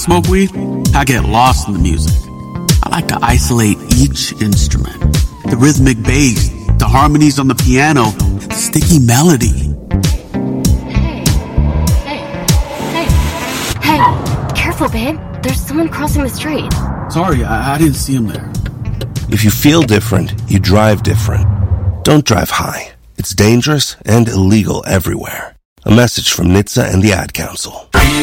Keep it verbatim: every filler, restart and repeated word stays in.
Smoke weed, I get lost in the music. I like to isolate each instrument. The rhythmic bass, the harmonies on the piano, the sticky melody. Hey, hey, hey, hey, careful, babe. There's someone crossing the street. Sorry, I, I didn't see him there. If you feel different, you drive different. Don't drive high. It's dangerous and illegal everywhere. A message from N H T S A and the Ad Council.